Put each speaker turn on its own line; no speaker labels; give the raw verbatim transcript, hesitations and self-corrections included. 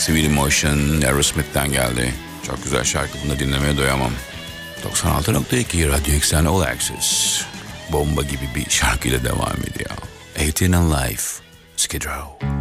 Civil Emotion Aerosmith'ten geldi. Çok güzel şarkı, bunu dinlemeye doyamam. doksan altı nokta iki Radyo Eksen All Access. Bomba gibi bir şarkıyla devam ediyor. eighteen and Life, Skid Row.